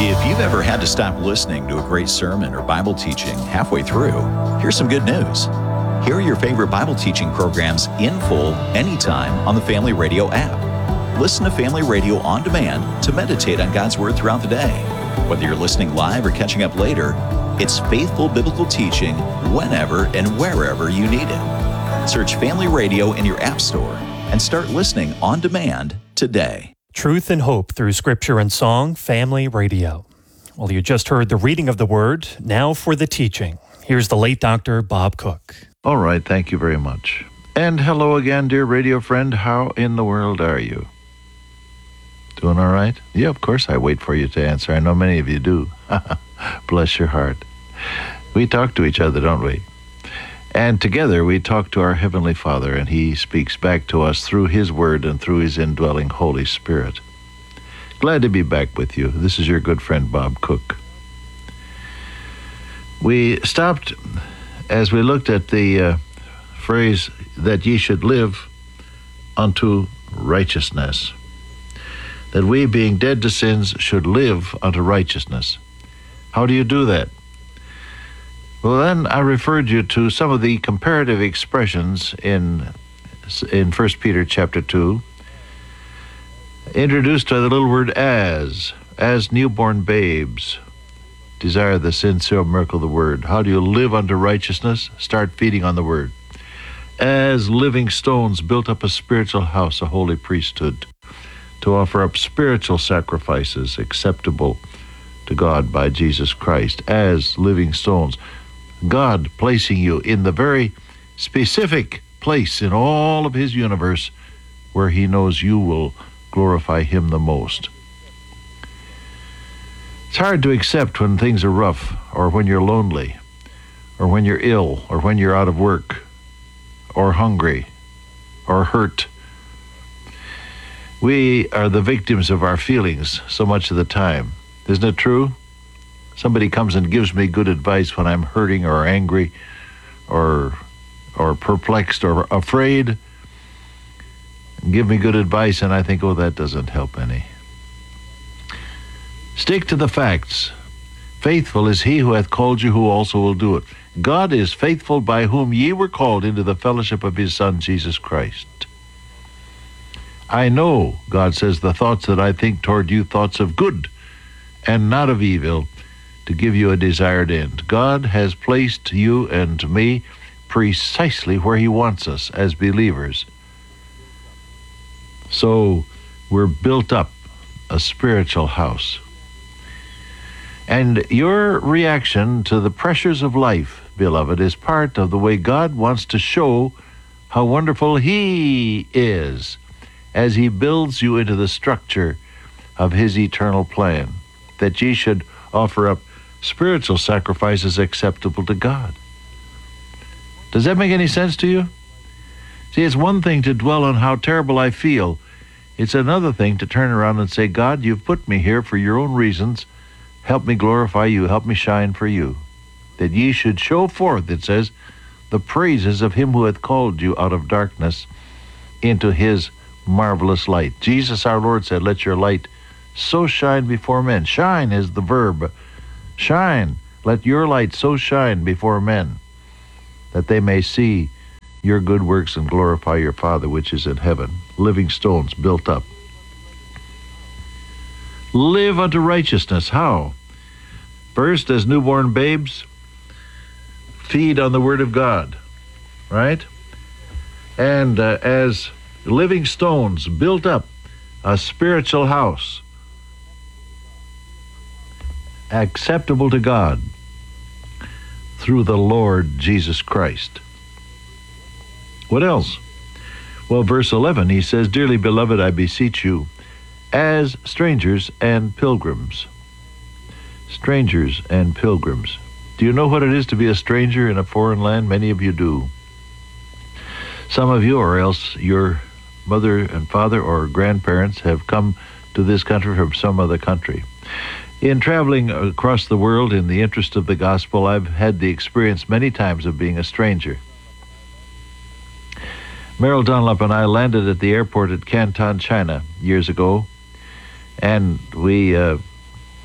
If you've ever had to stop listening to a great sermon or Bible teaching halfway through, here's some good news. Hear your favorite Bible teaching programs in full anytime on the Family Radio app. Listen to Family Radio on demand to meditate on God's Word throughout the day. Whether you're listening live or catching up later, it's faithful biblical teaching whenever and wherever you need it. Search Family Radio in your app store and start listening on demand today. Truth and hope through Scripture and song, Family Radio. Well, you just heard the reading of the Word. Now for the teaching. Here's the late Dr. Bob Cook. All right, thank you very much. And hello again, dear radio friend. How in the world are you? Doing all right? Yeah, of course I wait for you to answer. I know many of you do. Bless your heart. We talk to each other, don't we? And together we talk to our Heavenly Father, and He speaks back to us through His Word and through His indwelling Holy Spirit. Glad to be back with you. This is your good friend, Bob Cook. We stopped as we looked at the phrase that ye should live unto righteousness. That we, being dead to sins, should live unto righteousness. How do you do that? Well, then I referred you to some of the comparative expressions in 1 Peter chapter 2, introduced by the little word as newborn babes, desire the sincere miracle of the Word. How do you live unto righteousness? Start feeding on the Word. As living stones built up a spiritual house, a holy priesthood, to offer up spiritual sacrifices acceptable to God by Jesus Christ, as living stones. God placing you in the very specific place in all of His universe where He knows you will glorify Him the most. It's hard to accept when things are rough, or when you're lonely, or when you're ill, or when you're out of work, or hungry, or hurt. We are the victims of our feelings so much of the time. Isn't it true? Somebody comes and gives me good advice when I'm hurting or angry or perplexed or afraid. Give me good advice, and I think, oh, that doesn't help any. Stick to the facts. Faithful is He who hath called you, who also will do it. God is faithful, by whom ye were called into the fellowship of His Son, Jesus Christ. I know, God says, the thoughts that I think toward you, thoughts of good and not of evil, to give you a desired end. God has placed you and me precisely where He wants us as believers. So we're built up a spiritual house. And your reaction to the pressures of life, beloved, is part of the way God wants to show how wonderful He is as He builds you into the structure of His eternal plan, that ye should offer up spiritual sacrifices acceptable to God. Does that make any sense to you? See, it's one thing to dwell on how terrible I feel. It's another thing to turn around and say, God, you've put me here for your own reasons. Help me glorify you. Help me shine for you. That ye should show forth, it says, the praises of Him who hath called you out of darkness into His marvelous light. Jesus our Lord said, let your light so shine before men. Shine is the verb. Shine. Let your light so shine before men, that they may see your good works and glorify your Father which is in heaven. Living stones built up. Live unto righteousness. How? First, as newborn babes, feed on the Word of God, right? And as living stones built up a spiritual house, acceptable to God through the Lord Jesus Christ. What else? Well, verse 11, he says, dearly beloved, I beseech you, as strangers and pilgrims. Strangers and pilgrims. Do you know what it is to be a stranger in a foreign land? Many of you do. Some of you, or else your mother and father or grandparents, have come to this country from some other country. In traveling across the world in the interest of the gospel, I've had the experience many times of being a stranger. Merrill Dunlop and I landed at the airport at Canton, China, years ago, and we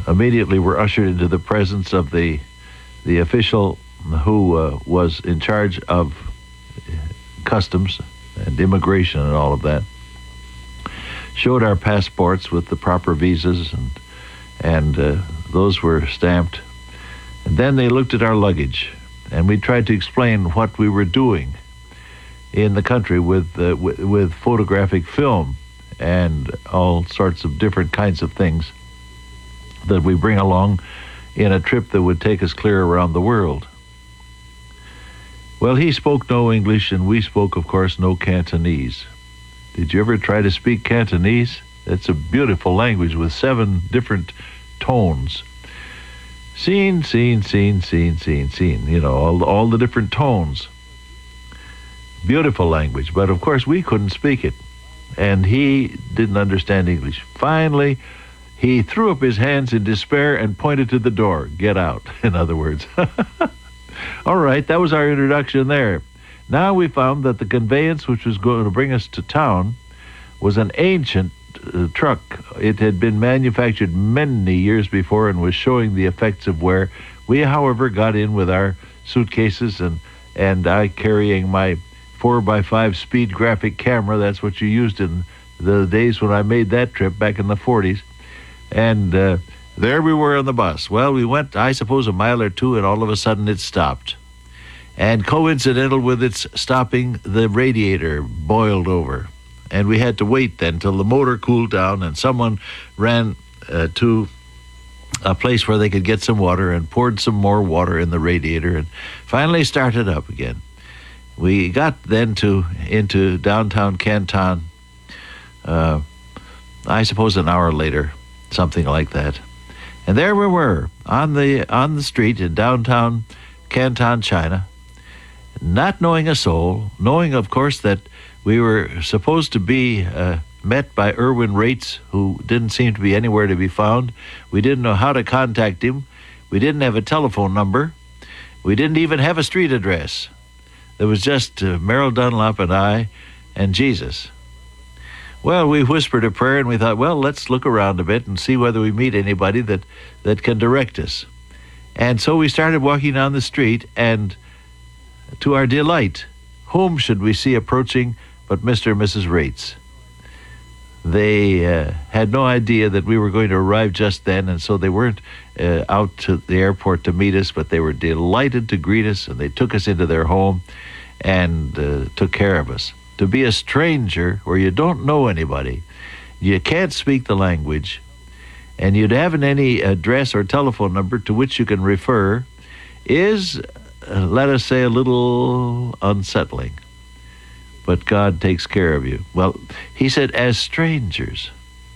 immediately were ushered into the presence of the official who was in charge of customs and immigration and all of that. Showed our passports with the proper visas, and those were stamped. And then they looked at our luggage, and we tried to explain what we were doing in the country with photographic film and all sorts of different kinds of things that we bring along in a trip that would take us clear around the world. Well, he spoke no English, and we spoke, of course, no Cantonese. Did you ever try to speak Cantonese? It's a beautiful language with 7 different tones. Scene, scene, scene, scene, scene, scene. You know, all the different tones. Beautiful language, but of course we couldn't speak it. And he didn't understand English. Finally, he threw up his hands in despair and pointed to the door. Get out, in other words. All right, that was our introduction there. Now we found that the conveyance which was going to bring us to town was an ancient truck. It had been manufactured many years before and was showing the effects of wear. We, however, got in with our suitcases, and I carrying my 4x5 speed graphic camera. That's what you used in the days when I made that trip back in the 40s. And there we were on the bus. Well, we went, I suppose, a mile or two, and all of a sudden it stopped. And coincidental with its stopping, the radiator boiled over. And we had to wait then till the motor cooled down, and someone ran to a place where they could get some water and poured some more water in the radiator and finally started up again. We got then into downtown Canton, I suppose an hour later, something like that. And there we were on the street in downtown Canton, China, not knowing a soul, knowing, of course, that we were supposed to be met by Irwin Rates, who didn't seem to be anywhere to be found. We didn't know how to contact him. We didn't have a telephone number. We didn't even have a street address. There was just Merrill Dunlop and I and Jesus. Well, we whispered a prayer, and we thought, well, let's look around a bit and see whether we meet anybody that can direct us. And so we started walking down the street, and to our delight, whom should we see approaching but Mr. and Mrs. Rates? They had no idea that we were going to arrive just then, and so they weren't out to the airport to meet us, but they were delighted to greet us, and they took us into their home and took care of us. To be a stranger where you don't know anybody, you can't speak the language, and you haven't any address or telephone number to which you can refer is, let us say, a little unsettling. But God takes care of you. Well, he said, as strangers,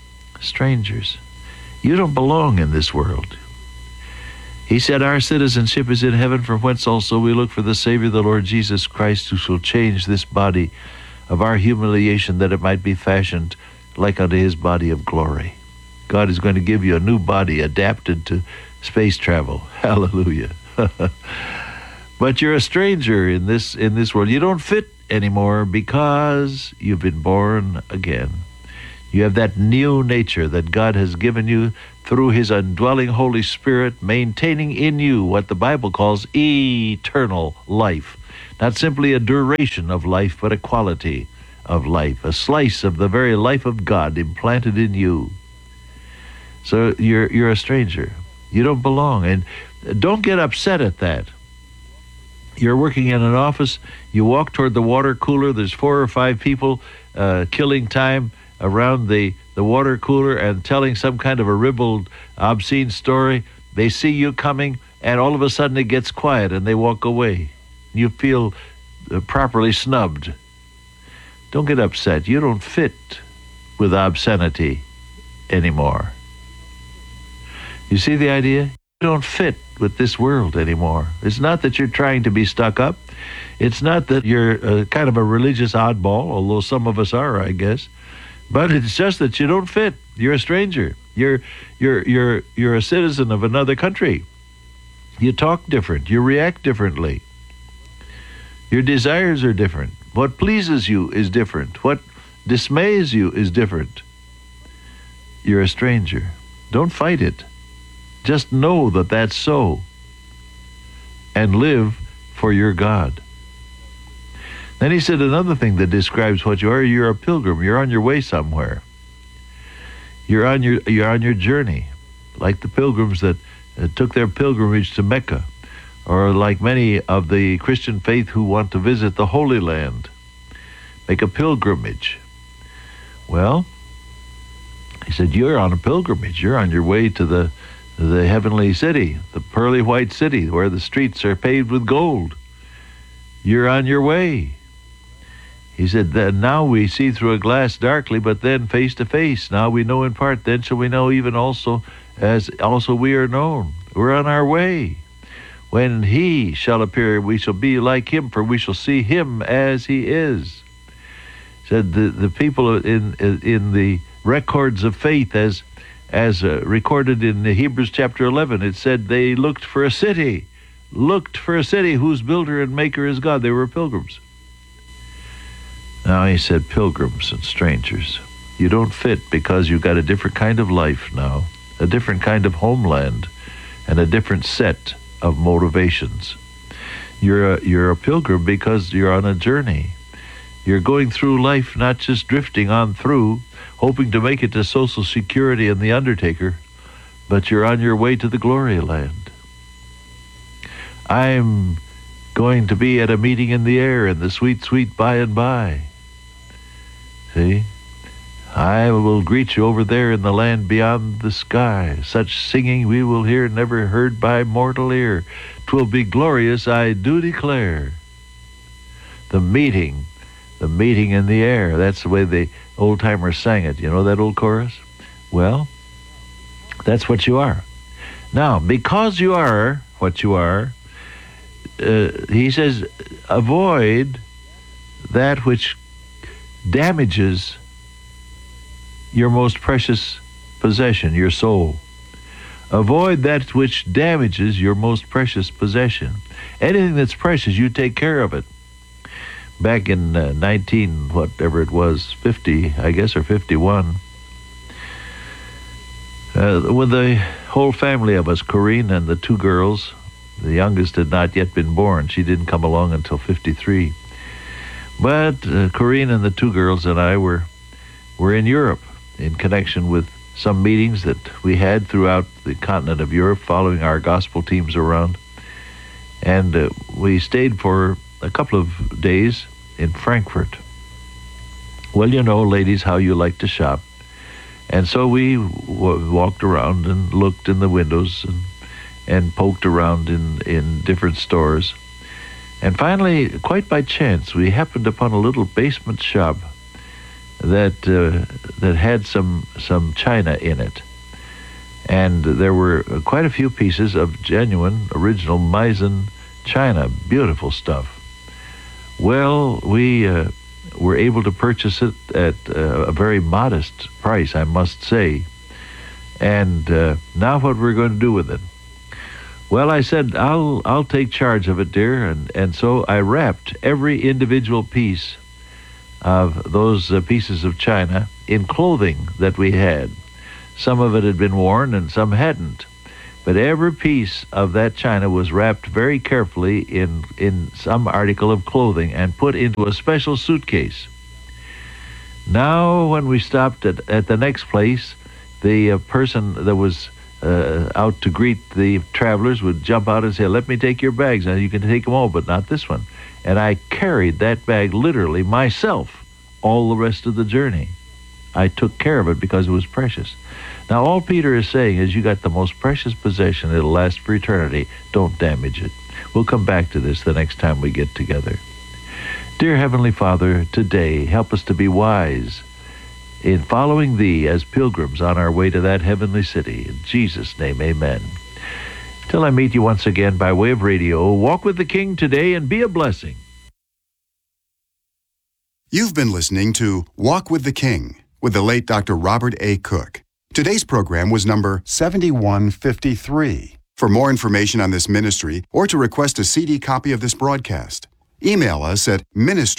you don't belong in this world. He said, our citizenship is in heaven, from whence also we look for the Savior, the Lord Jesus Christ, who shall change this body of our humiliation, that it might be fashioned like unto his body of glory. God is going to give you a new body adapted to space travel. Hallelujah. But you're a stranger in this world. You don't fit anymore because you've been born again. You have that new nature that God has given you through his indwelling Holy Spirit, maintaining in you what the Bible calls eternal life. Not simply a duration of life, but a quality of life, a slice of the very life of God implanted in you. So you're a stranger. You don't belong. And don't get upset at that. You're working in an office, you walk toward the water cooler, there's 4 or 5 people killing time around the water cooler and telling some kind of a ribald, obscene story. They see you coming, and all of a sudden it gets quiet and they walk away. You feel properly snubbed. Don't get upset. You don't fit with obscenity anymore. You see the idea? You don't fit with this world anymore. It's not that you're trying to be stuck up. It's not that you're kind of a religious oddball, although some of us are, I guess. But it's just that you don't fit. You're a stranger. You're a citizen of another country. You talk different. You react differently. Your desires are different. What pleases you is different. What dismays you is different. You're a stranger. Don't fight it. Just know that that's so. And live for your God. Then he said another thing that describes what you are. You're a pilgrim. You're on your way somewhere. You're on your journey, like the pilgrims that took their pilgrimage to Mecca, or like many of the Christian faith who want to visit the Holy Land, make a pilgrimage. Well, he said, you're on a pilgrimage. You're on your way to the heavenly city, the pearly white city, where the streets are paved with gold. You're on your way. He said, that now we see through a glass darkly, but then face to face. Now we know in part, then shall we know even also as also we are known. We're on our way. When he shall appear, we shall be like him, for we shall see him as he is. Said the people in the records of faith, as recorded in Hebrews chapter 11, it said they looked for a city whose builder and maker is God. They were pilgrims. Now he said, pilgrims and strangers, you don't fit because you've got a different kind of life now, a different kind of homeland, and a different set of motivations. You're a pilgrim because you're on a journey. You're going through life, not just drifting on through, hoping to make it to Social Security and the undertaker, but you're on your way to the glory land. I'm going to be at a meeting in the air in the sweet, sweet by and by. See? I will greet you over there in the land beyond the sky. Such singing we will hear, never heard by mortal ear. 'Twill be glorious, I do declare. The meeting in the air. That's the way the old-timers sang it. You know that old chorus? Well, that's what you are. Now, because you are what you are, he says, avoid that which damages your most precious possession, your soul. Avoid that which damages your most precious possession. Anything that's precious, you take care of it. Back in 50, I guess, or 51, with the whole family of us, Corinne and the two girls, the youngest had not yet been born. She didn't come along until 53. But Corinne and the two girls and I were in Europe in connection with some meetings that we had throughout the continent of Europe, following our gospel teams around. And we stayed for a couple of days in Frankfurt. Well, you know, ladies, how you like to shop. And so we walked around and looked in the windows and poked around in different stores. And finally, quite by chance, we happened upon a little basement shop that had some china in it. And there were quite a few pieces of genuine, original Meissen china, beautiful stuff. Well, we were able to purchase it at a very modest price, I must say. And now what we're going to do with it? Well, I said, I'll take charge of it, dear. And so I wrapped every individual piece of those pieces of china in clothing that we had. Some of it had been worn and some hadn't. But every piece of that china was wrapped very carefully in some article of clothing and put into a special suitcase. Now, when we stopped at the next place, the person that was out to greet the travelers would jump out and say, "Let me take your bags. Now you can take them all, but not this one." And I carried that bag literally myself all the rest of the journey. I took care of it because it was precious. Now, all Peter is saying is you got the most precious possession. It'll last for eternity. Don't damage it. We'll come back to this the next time we get together. Dear Heavenly Father, today help us to be wise in following Thee as pilgrims on our way to that heavenly city. In Jesus' name, amen. Till I meet you once again by way of radio, walk with the King today and be a blessing. You've been listening to Walk with the King with the late Dr. Robert A. Cook. Today's program was number 7153. For more information on this ministry or to request a CD copy of this broadcast, email us at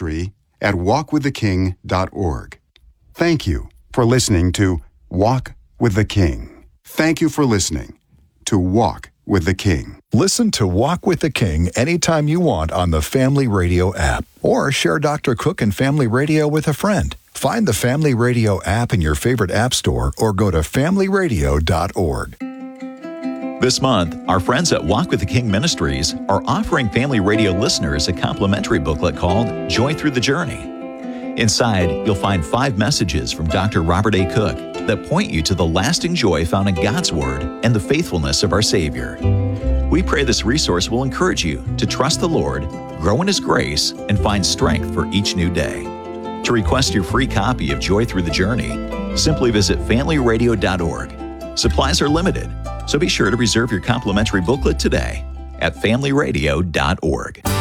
ministry@walkwiththeking.org. Thank you for listening to Walk with the King. Thank you for listening to Walk with the King. Listen to Walk with the King anytime you want on the Family Radio app, or share Dr. Cook and Family Radio with a friend. Find the Family Radio app in your favorite app store or go to familyradio.org. This month, our friends at Walk with the King Ministries are offering Family Radio listeners a complimentary booklet called Joy Through the Journey. Inside, you'll find 5 messages from Dr. Robert A. Cook that point you to the lasting joy found in God's Word and the faithfulness of our Savior. We pray this resource will encourage you to trust the Lord, grow in His grace, and find strength for each new day. To request your free copy of Joy Through the Journey, simply visit familyradio.org. Supplies are limited, so be sure to reserve your complimentary booklet today at familyradio.org.